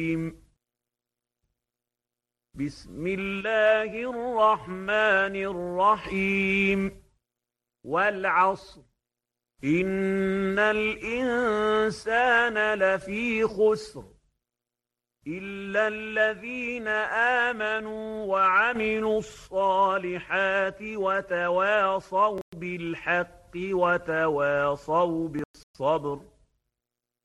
بسم الله الرحمن الرحيم والعصر إن الإنسان لفي خسر إلا الذين آمنوا وعملوا الصالحات وتواصوا بالحق وتواصوا بالصبر